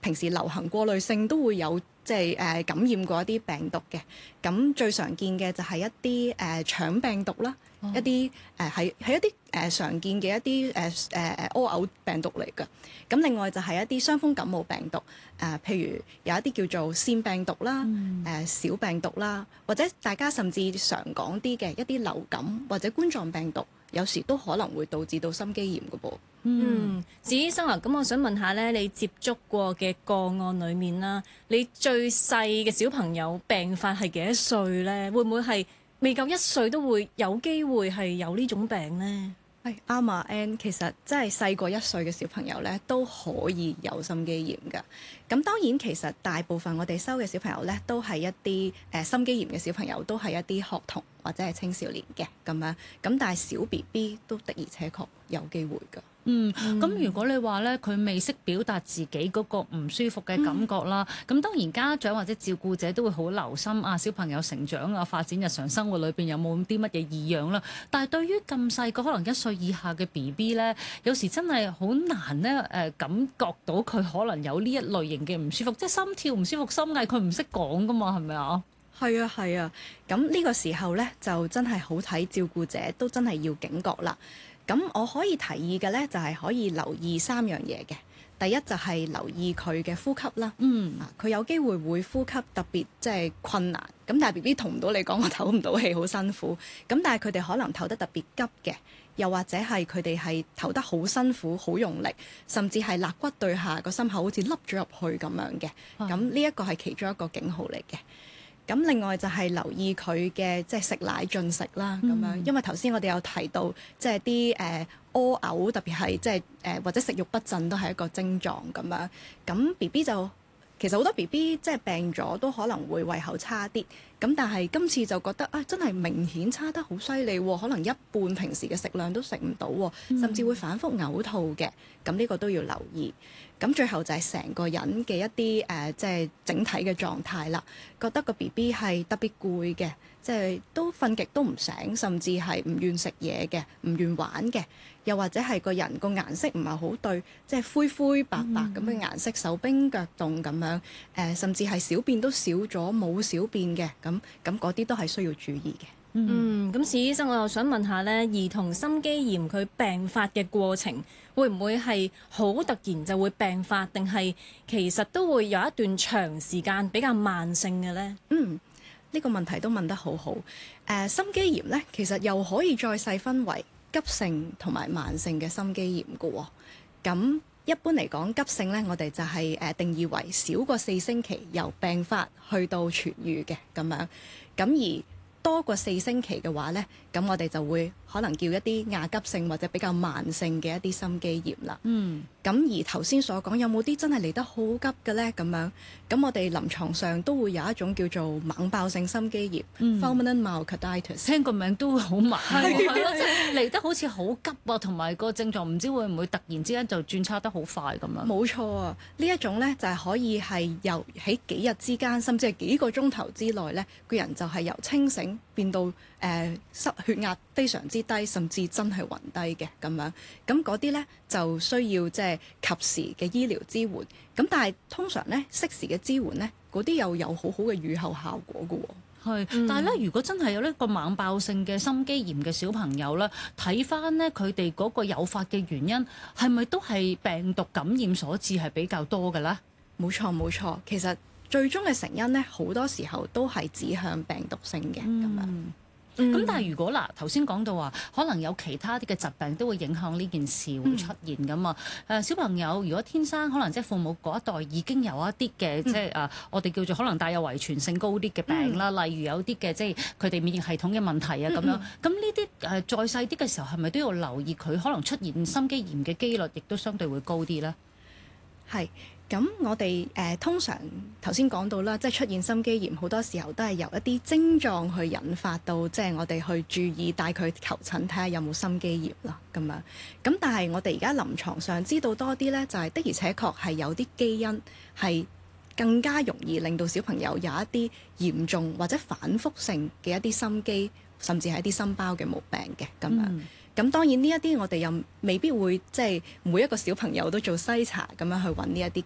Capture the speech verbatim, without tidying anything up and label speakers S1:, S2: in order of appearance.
S1: 平時流行過濾性都會有即係誒感染過一啲病毒嘅。咁最常見嘅就係一啲誒、呃、腸病毒啦。Oh. 一啲誒係係一啲誒、呃、常見嘅一啲誒誒誒屙嘔病毒嚟㗎。咁另外就係一啲傷風感冒病毒，誒、呃、譬如有一啲叫做腺病毒啦，誒、mm. 呃、小病毒啦，或者大家甚至常講啲嘅一啲流感或者冠狀病毒，有時都可能會導致到心肌炎㗎噃。
S2: 嗯，史醫生啊，咁我想問下咧，你接觸過嘅個案裡面啦，你最細嘅小朋友病發係幾多歲咧？會唔會係未夠一歲都會有機會係有呢種病呢？
S1: 係啱啊 Ann 其實真係細過一歲嘅小朋友咧都可以有心肌炎㗎。咁當然其實大部分我哋收嘅小朋友咧都係一啲誒、呃、心肌炎嘅小朋友，都係一啲學童或者係青少年嘅咁樣。咁但係小 B B 都的而且確有機會㗎。
S3: 嗯，咁、嗯、如果你話咧，佢未識表達自己嗰個唔舒服嘅感覺啦，咁、嗯、當然家長或者照顧者都會好留心啊，小朋友成長啊、發展日常生活裏邊有冇啲乜嘢異樣啦。但係對於咁細個，可能一歲以下嘅 B B 咧，有時真係好難咧誒、呃、感覺到佢可能有呢一類型嘅唔舒服，即係心跳唔舒服、心悸，佢唔識講噶嘛，係咪啊？
S1: 係啊，係啊。咁呢個時候咧，就真係好睇照顧者都真係要警覺啦。咁我可以提議嘅咧，就係、是、可以留意三樣嘢嘅。第一就係留意佢嘅呼吸啦。嗯，啊，佢有機會會呼吸特別即係困難。咁但係 B B 同唔到你講，我唞唔到氣，好辛苦。咁但係佢哋可能唞得特別急嘅，又或者係佢哋係唞得好辛苦、好用力，甚至係肋骨對下個心口好似凹咗入去咁樣嘅。咁呢一個係其中一個警號嚟嘅。咁另外就係留意佢嘅即係食奶進食啦，咁樣、嗯，因為頭先我哋有提到即係啲誒屙嘔，特別係即係誒或者食慾不振都係一個症狀咁樣。咁 B B 就其實好多 B B 即係病咗都可能會胃口差啲，咁但係今次就覺得啊真係明顯差得好犀利喎，可能一半平時嘅食量都食唔到，甚至會反覆嘔吐嘅。咁呢個都要留意。咁最後就係成個人嘅一啲誒、呃，即係整體嘅狀態啦。覺得個 B B 係特別攰嘅，即係都瞓極都唔醒，甚至係唔願食嘢嘅，唔願玩嘅，又或者係個人個顏色唔係好對，即係灰灰白白咁嘅顏色，手冰腳凍咁樣。誒、呃，甚至係小便都少咗，冇小便嘅，咁咁嗰啲都係需要注意嘅。
S2: 嗯，咁史醫生，我又想問下咧，兒童心肌炎佢病發嘅過程會唔會係好突然就會病發，定係其實都會有一段長時間比較慢性嘅咧？
S1: 嗯，呢、呢個問題都問得好好。誒、呃，心肌炎咧，其實又可以再細分為急性同埋慢性嘅心肌炎嘅喎。咁一般嚟講，急性咧，我哋就係誒定義為少過四星期由病發去到痊愈嘅咁樣。咁而多過四星期嘅話呢，咁我哋就會可能叫一啲亞急性或者比較慢性嘅一啲心肌炎啦。嗯，咁而頭先所講有冇啲真係嚟得好急嘅呢？咁樣，咁我哋臨床上都會有一種叫做猛爆性心肌炎 （Fulminant myocarditis）。
S3: 聽個名都好猛，係咯，即係嚟得好似好急啊，同埋個症狀唔知會唔會突然之間就轉差得好快咁樣。
S1: 冇錯啊，呢一種呢，就係可以係由喺幾日之間，甚至係幾個鐘頭之內呢，個人就係由清醒變到誒失、呃、血壓非常之低，甚至真係暈低嘅咁樣。咁嗰啲呢，就需要即係及時嘅醫療支援。咁但係通常呢，適時嘅支援呢，嗰啲又有好好嘅預後效果嘅喎。
S3: 係，但係咧，如果真係有呢個猛爆性嘅心肌炎嘅小朋友咧，睇翻咧佢哋嗰個誘發嘅原因係咪都係病毒感染所致係比較多嘅咧？
S1: 冇錯冇錯，其實最終嘅成因咧，好多時候都係指向病毒性嘅咁、嗯、樣。
S3: 咁、嗯、但係如果嗱頭先講到話，可能有其他啲嘅疾病都會影響呢件事會出現㗎嘛？誒、嗯、小朋友如果天生可能即係父母嗰一代已經有一啲嘅、嗯、即係誒我哋叫做可能帶有遺傳性高啲嘅病啦，嗯、例如有啲嘅即係佢哋免疫系統嘅問題啊咁、嗯、樣。咁呢啲誒再細啲嘅時候，係咪都要留意佢可能出現心肌炎嘅機率，亦都相對會高啲咧？係。
S1: 咁我哋誒、呃、通常頭先講到啦，即係出現心肌炎好多時候都係由一啲症狀去引發到，即係我哋去注意帶佢求診睇下有冇心肌炎啦咁樣。咁但係我哋而家臨床上知道多啲呢，就係、是、的而且確係有啲基因係更加容易令到小朋友有一啲嚴重或者反覆性嘅一啲心肌，甚至係一啲心包嘅毛病嘅咁樣。嗯咁當然呢一啲我哋又未必會即係每一個小朋友都做篩查咁樣去揾呢一啲